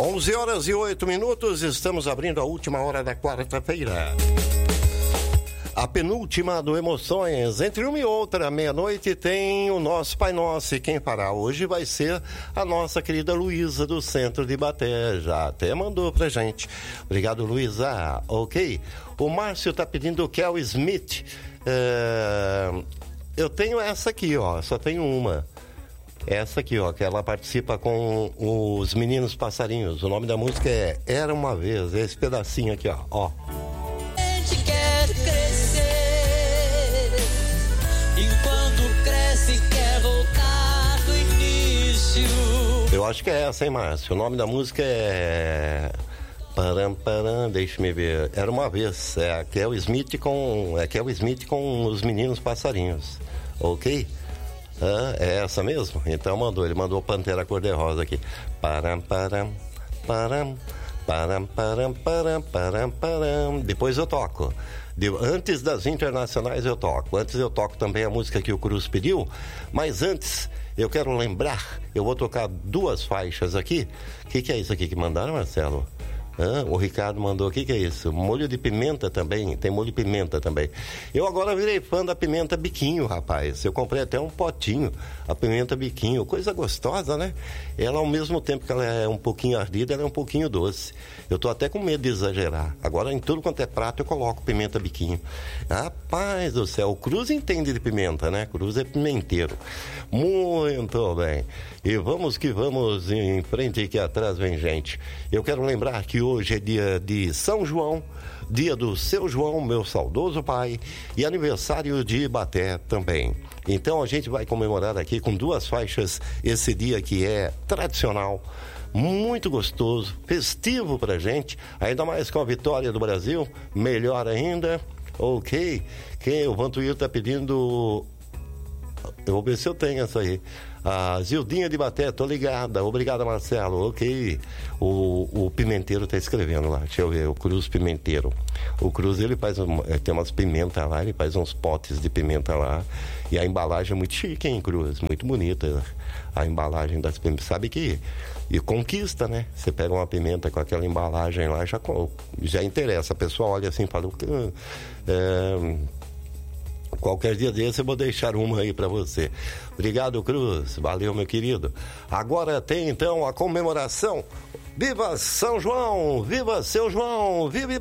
11h08, estamos abrindo a última hora da quarta-feira. A penúltima do Emoções. Entre uma e outra, meia-noite, tem o nosso Pai Nosso. E quem fará hoje vai ser a nossa querida Luísa, do Centro de Ibaté. Já até mandou pra gente. Obrigado, Luísa. Ok. O Márcio tá pedindo o Kel Smith. Eu tenho essa aqui, ó. Só tenho uma. Essa aqui, ó, que ela participa com os Meninos Passarinhos. O nome da música é Era Uma Vez. Esse pedacinho aqui, ó. Quer crescer, enquanto cresce quer voltar do início. Eu acho que é essa, hein, Márcio? O nome da música é... deixa-me ver. Era Uma Vez. É Kel Smith com os Meninos Passarinhos. Ok? É essa mesmo? Então mandou. Ele mandou Pantera Cor-de-Rosa aqui. Depois eu toco. Antes das internacionais eu toco. Antes eu toco também a música que o Cruz pediu. Mas antes, eu quero lembrar, eu vou tocar duas faixas aqui. O que é isso aqui que mandaram, Marcelo? O Ricardo mandou, o que é isso? Molho de pimenta também, tem molho de pimenta também. Eu agora virei fã da pimenta biquinho, rapaz. Eu comprei até um potinho, a pimenta biquinho, coisa gostosa, né? Ela, ao mesmo tempo que ela é um pouquinho ardida, ela é um pouquinho doce. Eu tô até com medo de exagerar. Agora, em tudo quanto é prato, eu coloco pimenta biquinho. Rapaz do céu, o Cruz entende de pimenta, né? Cruz é pimenteiro. Muito bem. E vamos que vamos em frente, que atrás vem gente. Eu quero lembrar que hoje é dia de São João, dia do Seu João, meu saudoso pai, e aniversário de Ibaté também. Então a gente vai comemorar aqui com duas faixas esse dia que é tradicional, muito gostoso, festivo pra gente, ainda mais com a vitória do Brasil, melhor ainda. Ok, o Vantuil tá pedindo... Eu vou ver se eu tenho essa aí. A Zildinha de Ibaté, tô ligada. Obrigado, Marcelo. Ok. O Pimenteiro tá escrevendo lá. Deixa eu ver. O Cruz Pimenteiro. O Cruz, ele faz... tem umas pimentas lá. Ele faz uns potes de pimenta lá. E a embalagem é muito chique, hein, Cruz? Muito bonita. A embalagem das pimentas. Sabe que... E conquista, né? Você pega uma pimenta com aquela embalagem lá, já interessa. A pessoa olha assim e fala... Qualquer dia desse eu vou deixar uma aí pra você. Obrigado, Cruz. Valeu, meu querido. Agora tem então a comemoração. Viva São João! Viva Seu João! Viva